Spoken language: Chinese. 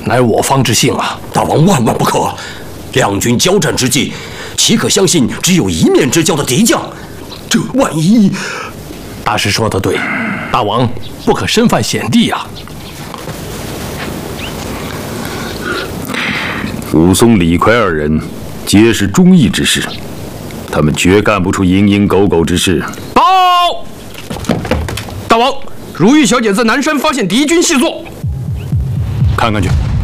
乃我方之幸啊！ 大王万万不可！两军交战之际，岂可相信只有一面之交的敌将？这万一…… 大师说得对，大王不可身犯险地啊！ 武松、李逵二人皆是忠义之士，他们绝干不出蝇营狗苟之事。 报！大王，如玉小姐在南山发现敌军细作， 看看去。